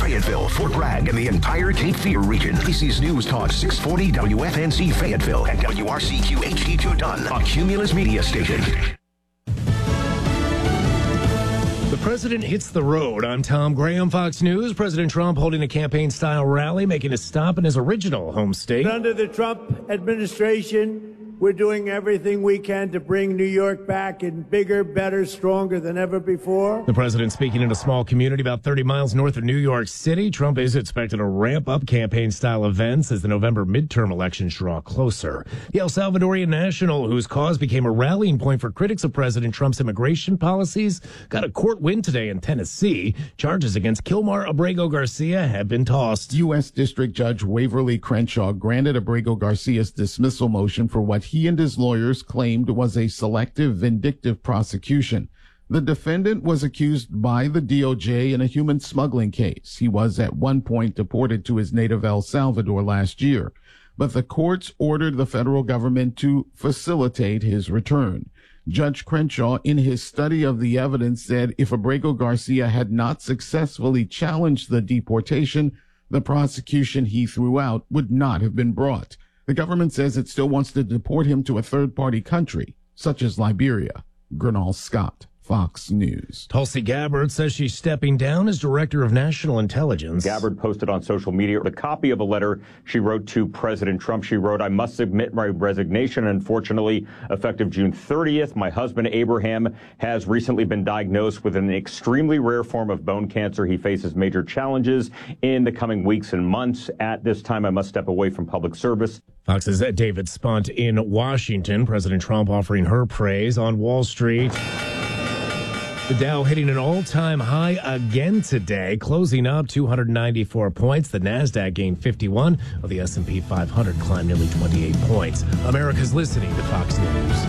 Fayetteville, Fort Bragg, and the entire Cape Fear region. This is News Talk 640 WFNZ Fayetteville and WRCQ HD2 Dunn, a Cumulus media station. The president hits the road. I'm Tom Graham, Fox News. President Trump holding a campaign-style rally, making a stop in his original home state. Under the Trump administration, we're doing everything we can to bring New York back in bigger, better, stronger than ever before. The president speaking in a small community about 30 miles north of New York City. Trump is expected to ramp up campaign-style events as the November midterm elections draw closer. The El Salvadorian national, whose cause became a rallying point for critics of President Trump's immigration policies, got a court win today in Tennessee. Charges against Kilmar Abrego Garcia have been tossed. U.S. District Judge Waverly Crenshaw granted Abrego Garcia's dismissal motion for what he and his lawyers claimed was a selective, vindictive prosecution. The defendant was accused by the DOJ in a human smuggling case. He was at one point deported to his native El Salvador last year, but the courts ordered the federal government to facilitate his return. Judge Crenshaw, in his study of the evidence, said if Abrego Garcia had not successfully challenged the deportation, the prosecution he threw out would not have been brought. The government says it still wants to deport him to a third-party country, such as Liberia. Gernal Scott, Fox News. Tulsi Gabbard says she's stepping down as Director of National Intelligence. Gabbard posted on social media a copy of a letter she wrote to President Trump. She wrote, "I must submit my resignation. Unfortunately, effective June 30th, my husband Abraham has recently been diagnosed with an extremely rare form of bone cancer. He faces major challenges in the coming weeks and months. At this time, I must step away from public service." Fox's David Spunt in Washington. President Trump offering her praise on Wall Street. The Dow hitting an all-time high again today, closing up 294 points. The Nasdaq gained 51, while the S&P 500 climbed nearly 28 points. America's listening to Fox News.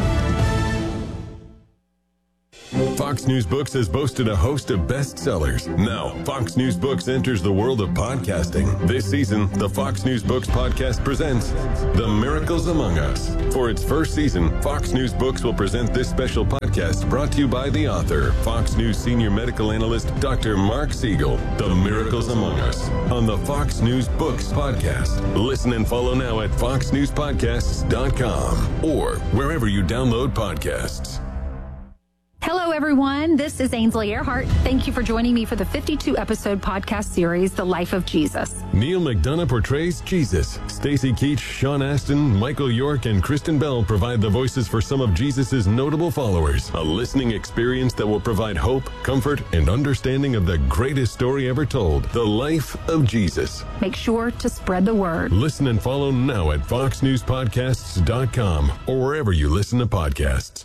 Fox News Books has boasted a host of bestsellers. Now, Fox News Books enters the world of podcasting. This season, the Fox News Books podcast presents The Miracles Among Us. For its first season, Fox News Books will present this special podcast brought to you by the author, Fox News senior medical analyst, Dr. Mark Siegel. The Miracles Among Us on the Fox News Books podcast. Listen and follow now at foxnewspodcasts.com or wherever you download podcasts. Hello, everyone. This is Ainsley Earhart. Thank you for joining me for the 52-episode podcast series, The Life of Jesus. Neil McDonough portrays Jesus. Stacy Keach, Sean Astin, Michael York, and Kristen Bell provide the voices for some of Jesus' notable followers. A listening experience that will provide hope, comfort, and understanding of the greatest story ever told, The Life of Jesus. Make sure to spread the word. Listen and follow now at foxnewspodcasts.com or wherever you listen to podcasts.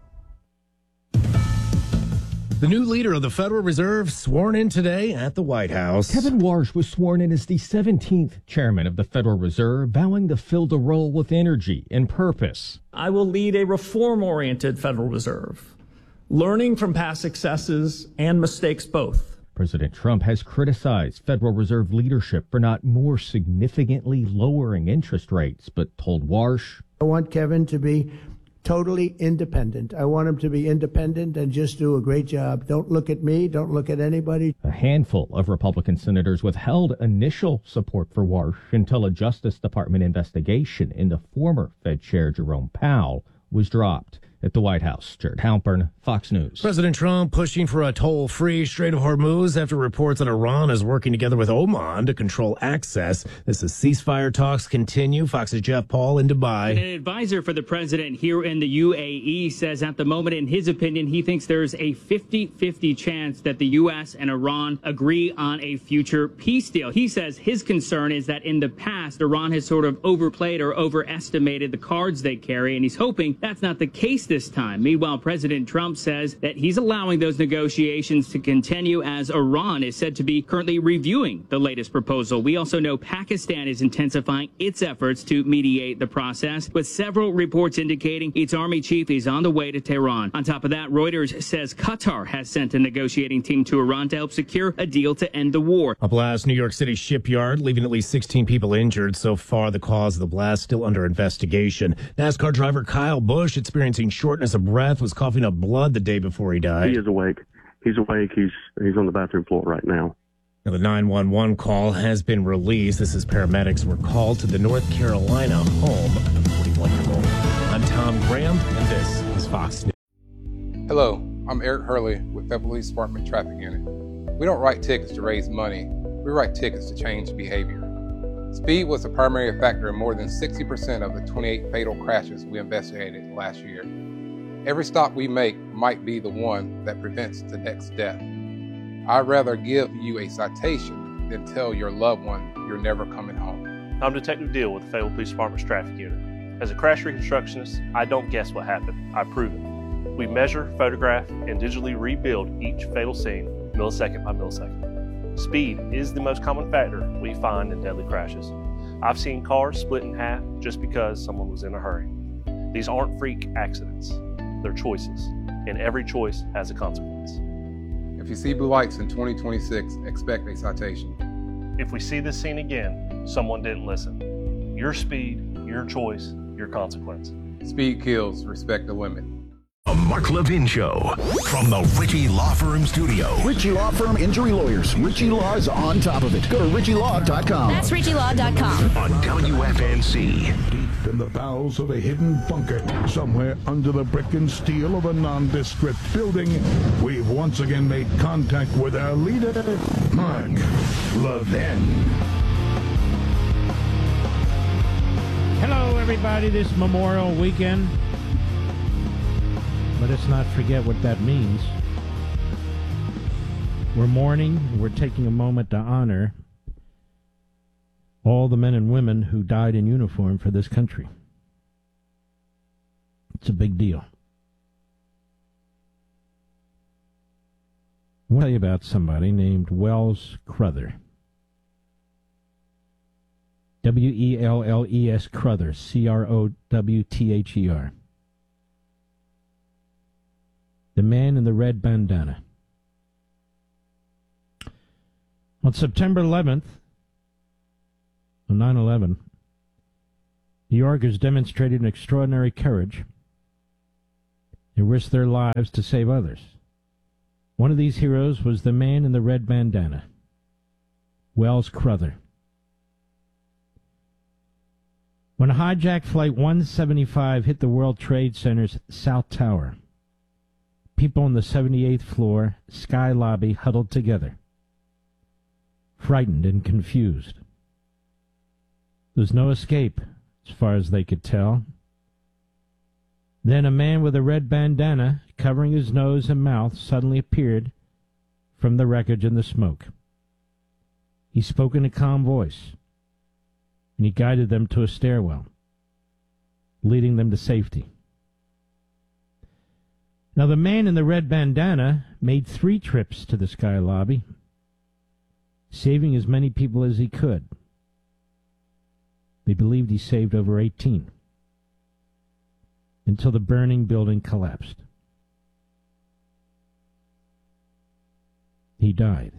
The new leader of the Federal Reserve sworn in today at the White House. Kevin Warsh was sworn in as the 17th chairman of the Federal Reserve, vowing to fill the role with energy and purpose. I will lead a reform-oriented Federal Reserve, learning from past successes and mistakes both. President Trump has criticized Federal Reserve leadership for not more significantly lowering interest rates, but told Warsh, I want Kevin to be totally independent. I want him to be independent and just do a great job. Don't look at me. Don't look at anybody. A handful of Republican senators withheld initial support for Warsh until a Justice Department investigation into former Fed Chair Jerome Powell was dropped. At the White House, Jared Halpern, Fox News. President Trump pushing for a toll-free Strait of Hormuz after reports that Iran is working together with Oman to control access. This is ceasefire talks continue. Fox's Jeff Paul in Dubai. An advisor for the president here in the UAE says at the moment, in his opinion, he thinks there's a 50-50 chance that the U.S. and Iran agree on a future peace deal. He says his concern is that in the past, Iran has sort of overplayed or overestimated the cards they carry, and he's hoping that's not the case this time. Meanwhile, President Trump says that he's allowing those negotiations to continue as Iran is said to be currently reviewing the latest proposal. We also know Pakistan is intensifying its efforts to mediate the process, with several reports indicating its army chief is on the way to Tehran. On top of that, Reuters says Qatar has sent a negotiating team to Iran to help secure a deal to end the war. A blast New York City shipyard, leaving at least 16 people injured. So far, the cause of the blast still under investigation. NASCAR driver Kyle Busch experiencing shortness of breath, was coughing up blood the day before he died. He is awake. He's awake. He's on the bathroom floor right now. Now, the 911 call has been released. This is paramedics were called to the North Carolina home of the 41-year-old. I'm Tom Graham, and this is Fox News. Hello, I'm Eric Hurley with the Police Department Traffic Unit. We don't write tickets to raise money. We write tickets to change behavior. Speed was the primary factor in more than 60% of the 28 fatal crashes we investigated last year. Every stop we make might be the one that prevents the next death. I'd rather give you a citation than tell your loved one you're never coming home. I'm Detective Deal with the Fayetteville Police Department's Traffic Unit. As a crash reconstructionist, I don't guess what happened, I prove it. We measure, photograph, and digitally rebuild each fatal scene millisecond by millisecond. Speed is the most common factor we find in deadly crashes. I've seen cars split in half just because someone was in a hurry. These aren't freak accidents, they're choices, and every choice has a consequence. If you see blue lights in 2026, expect a citation. If we see this scene again, someone didn't listen. Your speed, your choice, your consequence. Speed kills, respect the limit. A Mark Levin Show from the Ritchie Law Firm studio. Ritchie Law Firm Injury Lawyers. Ritchie Law is on top of it. Go to ritchielaw.com. That's ritchielaw.com. On WFNC. Deep in the bowels of a hidden bunker, somewhere under the brick and steel of a nondescript building, we've once again made contact with our leader, Mark Levin. Hello, everybody. This Memorial Weekend. Let us not forget what that means. We're mourning. We're taking a moment to honor all the men and women who died in uniform for this country. It's a big deal. I want to tell you about somebody named Wells Crother. W-E-L-L-E-S Crother. C-R-O-W-T-H-E-R. The man in the red bandana. On September 11th, on 9/11, New Yorkers demonstrated an extraordinary courage. They risked their lives to save others. One of these heroes was the man in the red bandana, Wells Crother. When hijacked Flight 175 hit the World Trade Center's South Tower, people on the 78th floor sky lobby huddled together, frightened and confused. There was no escape, as far as they could tell. Then a man with a red bandana covering his nose and mouth suddenly appeared from the wreckage and the smoke. He spoke in a calm voice, and he guided them to a stairwell, leading them to safety. Now, the man in the red bandana made 3 trips to the sky lobby, saving as many people as he could. They believed he saved over 18, until the burning building collapsed. He died.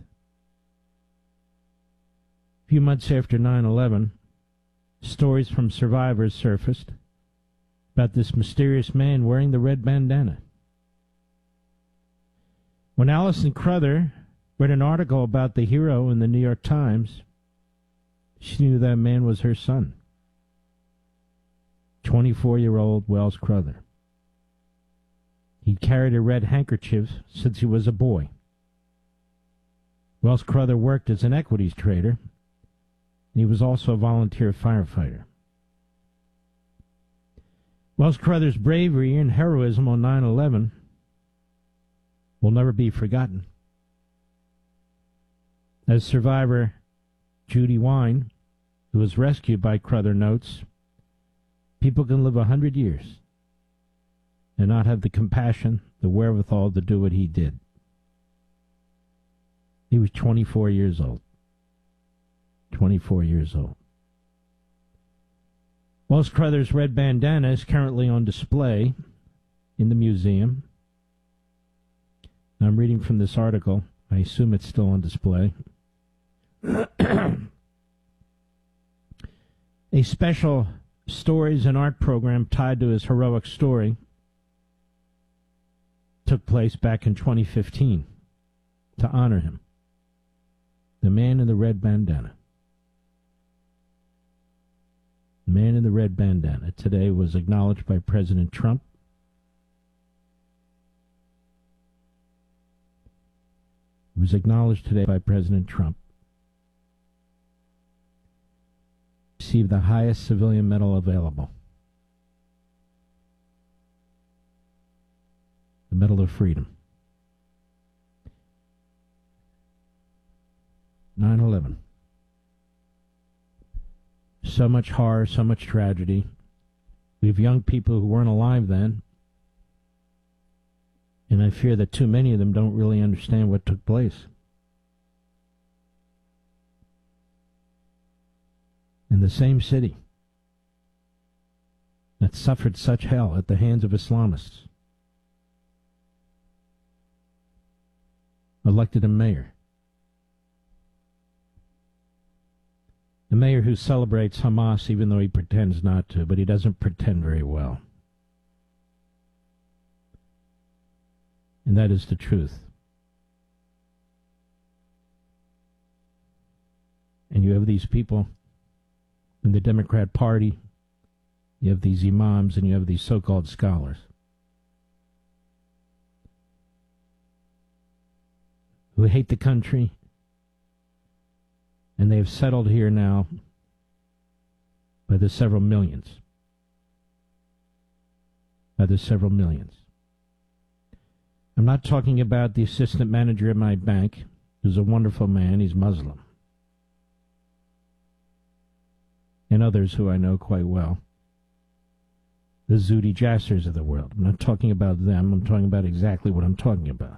A few months after 9/11, stories from survivors surfaced about this mysterious man wearing the red bandana. When Allison Crother read an article about the hero in the New York Times, she knew that man was her son, 24-year-old Wells Crother. He'd carried a red handkerchief since he was a boy. Wells Crother worked as an equities trader, and he was also a volunteer firefighter. Wells Crother's bravery and heroism on 9/11 will never be forgotten. As survivor Judy Wine, who was rescued by Crother, notes, people can live 100 years and not have the compassion, the wherewithal to do what he did. He was 24 years old. 24 years old. Wells Crother's red bandana is currently on display in the museum. I'm reading from this article. I assume it's still on display. A special stories and art program tied to his heroic story took place back in 2015 to honor him. The man red bandana. The man in the red bandana today was acknowledged by President Trump. It was acknowledged today by President Trump. Received the highest civilian medal available. The Medal of Freedom. 9/11. So much horror, so much tragedy. We have young people who weren't alive then, and I fear that too many of them don't really understand what took place. In the same city that suffered such hell at the hands of Islamists, elected a mayor. A mayor who celebrates Hamas even though he pretends not to, but he doesn't pretend very well. And that is the truth. And you have these people in the Democrat Party, you have these imams, and you have these so-called scholars who hate the country, and they have settled here now by the several millions. By the several millions. I'm not talking about the assistant manager at my bank, who's a wonderful man. He's Muslim. And others who I know quite well. The Zuhdi Jassers of the world. I'm not talking about them. I'm talking about exactly what I'm talking about.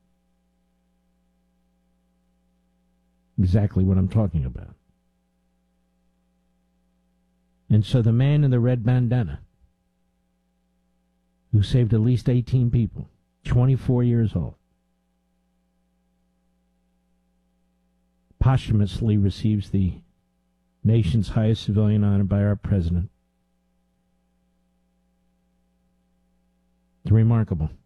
Exactly what I'm talking about. And so the man in the red bandana, who saved at least 18 people, 24 years old, posthumously receives the nation's highest civilian honor by our president. It's remarkable.